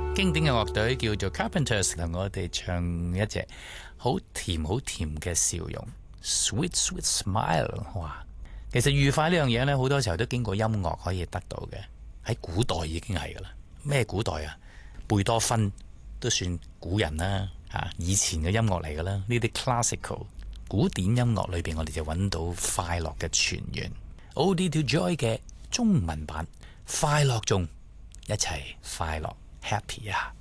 經典嘅樂隊叫做 Carpenters， 同我哋唱一隻好甜好甜嘅笑容 Sweet Sweet Smile。 哇，其實愉快呢樣嘢呢，好多時候都經過音樂可以得到嘅。喺古代已經係噶啦。咩古代啊？貝多芬都算古人啦，以前嘅音樂嚟噶啦。呢啲 classical 古典音樂裏邊，我哋就揾到快樂嘅泉源。Ode to Joy 嘅中文版，快樂中一齊快樂 Happy 啊！